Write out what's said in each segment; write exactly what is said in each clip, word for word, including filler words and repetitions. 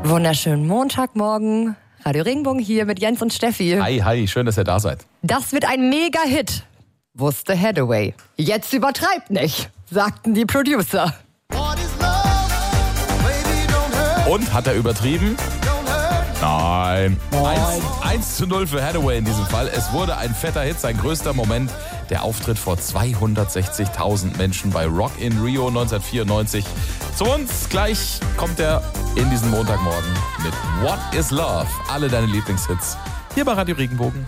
Wunderschönen Montagmorgen. Radio Regenbogen hier mit Jens und Steffi. Hi, hi, schön, dass ihr da seid. Das wird ein Mega-Hit, wusste Hathaway. Jetzt übertreibt nicht, sagten die Producer. Und, hat er übertrieben? Nein. eins zu null für Hathaway in diesem Fall. Es wurde ein fetter Hit, sein größter Moment. Der Auftritt vor zweihundertsechzigtausend Menschen bei Rock in Rio neunzehnhundertvierundneunzig. Zu uns gleich kommt er in diesen Montagmorgen mit What is Love? Alle deine Lieblingshits hier bei Radio Regenbogen.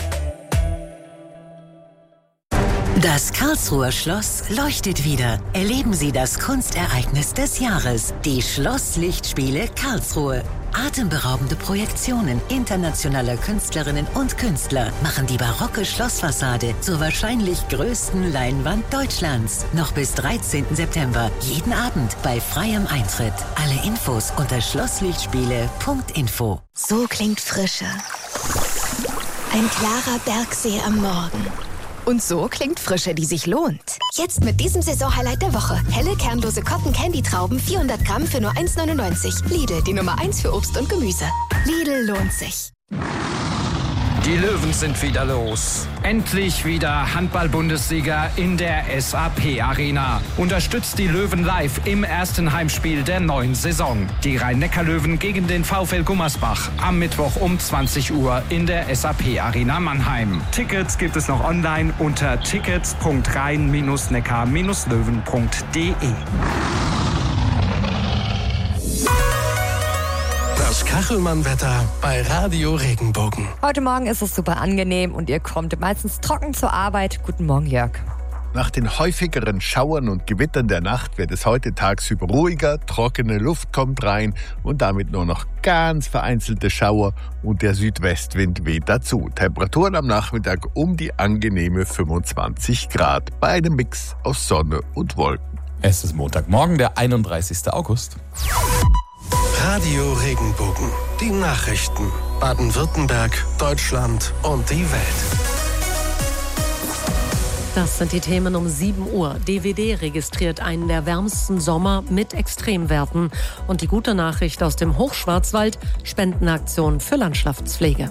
Das Karlsruher Schloss leuchtet wieder. Erleben Sie das Kunstereignis des Jahres, die Schlosslichtspiele Karlsruhe. Atemberaubende Projektionen internationaler Künstlerinnen und Künstler machen die barocke Schlossfassade zur wahrscheinlich größten Leinwand Deutschlands. Noch bis dreizehnten September, jeden Abend bei freiem Eintritt. Alle Infos unter schlosslichtspiele punkt info. So klingt Frische. Ein klarer Bergsee am Morgen. Und so klingt Frische, die sich lohnt. Jetzt mit diesem Saisonhighlight der Woche. Helle, kernlose Cotton-Candy-Trauben, vierhundert Gramm für nur eins neunundneunzig. Lidl, die Nummer eins für Obst und Gemüse. Lidl lohnt sich. Die Löwen sind wieder los. Endlich wieder Handball-Bundesliga in der S A P-Arena. Unterstützt die Löwen live im ersten Heimspiel der neuen Saison. Die Rhein-Neckar-Löwen gegen den VfL Gummersbach am Mittwoch um zwanzig Uhr in der S A P-Arena Mannheim. Tickets gibt es noch online unter tickets punkt rhein neckar löwen punkt de. Das Kachelmann-Wetter bei Radio Regenbogen. Heute Morgen ist es super angenehm und ihr kommt meistens trocken zur Arbeit. Guten Morgen, Jörg. Nach den häufigeren Schauern und Gewittern der Nacht wird es heute tagsüber ruhiger, trockene Luft kommt rein und damit nur noch ganz vereinzelte Schauer und der Südwestwind weht dazu. Temperaturen am Nachmittag um die angenehme fünfundzwanzig Grad bei einem Mix aus Sonne und Wolken. Es ist Montagmorgen, der einunddreißigsten August. Radio Regenbogen. Die Nachrichten. Baden-Württemberg, Deutschland und die Welt. Das sind die Themen um sieben Uhr. D W D registriert einen der wärmsten Sommer mit Extremwerten. Und die gute Nachricht aus dem Hochschwarzwald: Spendenaktion für Landschaftspflege.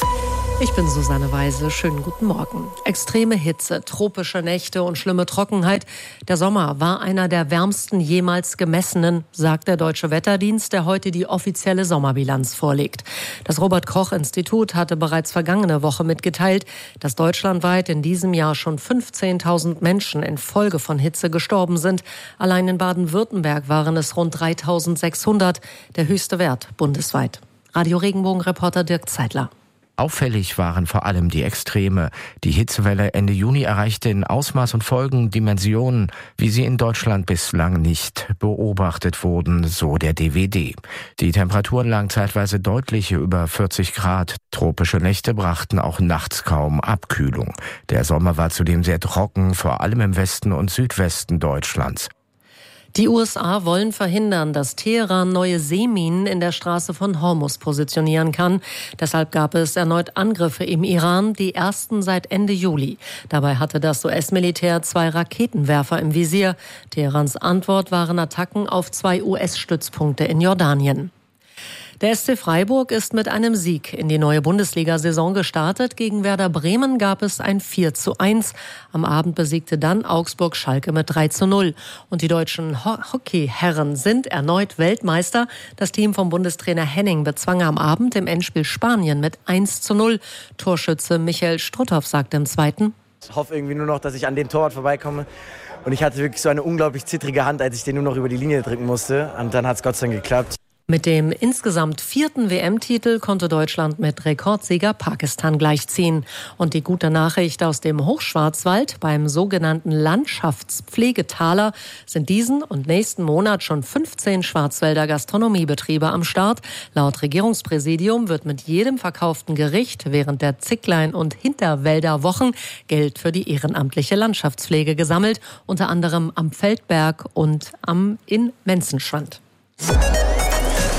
Ich bin Susanne Weise. Schönen guten Morgen. Extreme Hitze, tropische Nächte und schlimme Trockenheit. Der Sommer war einer der wärmsten jemals gemessenen, sagt der Deutsche Wetterdienst, der heute die offizielle Sommerbilanz vorlegt. Das Robert-Koch-Institut hatte bereits vergangene Woche mitgeteilt, dass deutschlandweit in diesem Jahr schon fünfzehntausend Menschen infolge von Hitze gestorben sind. Allein in Baden-Württemberg waren es rund dreitausendsechshundert, der höchste Wert bundesweit. Radio Regenbogen-Reporter Dirk Zeitler. Auffällig waren vor allem die Extreme. Die Hitzewelle Ende Juni erreichte in Ausmaß und Folgen Dimensionen, wie sie in Deutschland bislang nicht beobachtet wurden, so der D W D. Die Temperaturen lagen zeitweise deutlich über vierzig Grad. Tropische Nächte brachten auch nachts kaum Abkühlung. Der Sommer war zudem sehr trocken, vor allem im Westen und Südwesten Deutschlands. Die U S A wollen verhindern, dass Teheran neue Seeminen in der Straße von Hormuz positionieren kann. Deshalb gab es erneut Angriffe im Iran, die ersten seit Ende Juli. Dabei hatte das U S-Militär zwei Raketenwerfer im Visier. Teherans Antwort waren Attacken auf zwei U S-Stützpunkte in Jordanien. Der S C Freiburg ist mit einem Sieg in die neue Bundesliga-Saison gestartet. Gegen Werder Bremen gab es ein vier zu eins. Am Abend besiegte dann Augsburg Schalke mit drei zu null. Und die deutschen Ho- Hockeyherren sind erneut Weltmeister. Das Team vom Bundestrainer Henning bezwang am Abend im Endspiel Spanien mit eins zu null. Torschütze Michael Struthoff sagte im Zweiten: Ich hoffe irgendwie nur noch, dass ich an dem Torwart vorbeikomme. Und ich hatte wirklich so eine unglaublich zittrige Hand, als ich den nur noch über die Linie drücken musste. Und dann hat es Gott sei Dank geklappt. Mit dem insgesamt vierten W M-Titel konnte Deutschland mit Rekordsieger Pakistan gleichziehen. Und die gute Nachricht aus dem Hochschwarzwald: Beim sogenannten Landschaftspflegetaler sind diesen und nächsten Monat schon fünfzehn Schwarzwälder Gastronomiebetriebe am Start. Laut Regierungspräsidium wird mit jedem verkauften Gericht während der Zicklein- und Hinterwälder-Wochen Geld für die ehrenamtliche Landschaftspflege gesammelt, unter anderem am Feldberg und am in Menzenschwand.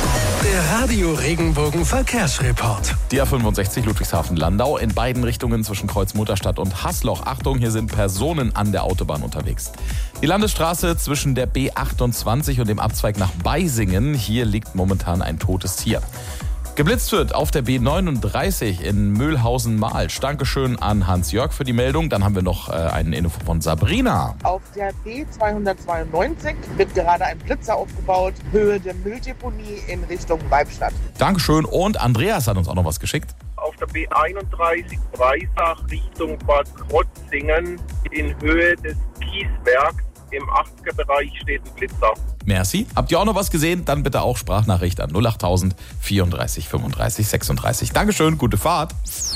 Der Radio Regenbogen Verkehrsreport. Die A fünfundsechzig Ludwigshafen-Landau in beiden Richtungen zwischen Kreuz Mutterstadt und Haßloch. Achtung, hier sind Personen an der Autobahn unterwegs. Die Landesstraße zwischen der B achtundzwanzig und dem Abzweig nach Beisingen. Hier liegt momentan ein totes Tier. Geblitzt wird auf der B neununddreißig in Mühlhausen-Mahlsch. Dankeschön an Hans-Jörg für die Meldung. Dann haben wir noch äh, einen Info von Sabrina. Auf der B zweihundertzweiundneunzig wird gerade ein Blitzer aufgebaut, Höhe der Mülldeponie in Richtung Weibstadt. Dankeschön. Und Andreas hat uns auch noch was geschickt. Auf der B einunddreißig Breisach Richtung Bad Krotzingen in Höhe des Kieswerks im achtziger-Bereich steht ein Blitzer. Merci. Habt ihr auch noch was gesehen? Dann bitte auch Sprachnachricht an null achttausend vierunddreißig fünfunddreißig sechsunddreißig. Dankeschön, gute Fahrt.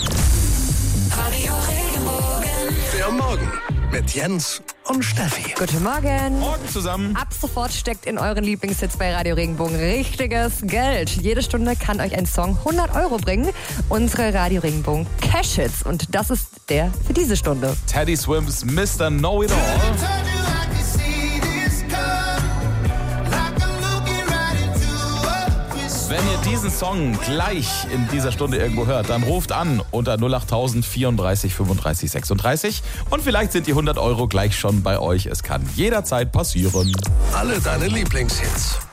Der Morgen mit Jens und Steffi. Guten Morgen. Morgen zusammen. Ab sofort steckt in euren Lieblingshits bei Radio Regenbogen richtiges Geld. Jede Stunde kann euch ein Song hundert Euro bringen. Unsere Radio Regenbogen Cash Hits. Und das ist der für diese Stunde. Teddy Swims Mister Know-It-All. Wenn ihr diesen Song gleich in dieser Stunde irgendwo hört, dann ruft an unter null achttausend vierunddreißig fünfunddreißig sechsunddreißig und vielleicht sind die hundert Euro gleich schon bei euch. Es kann jederzeit passieren. Alle deine Lieblingshits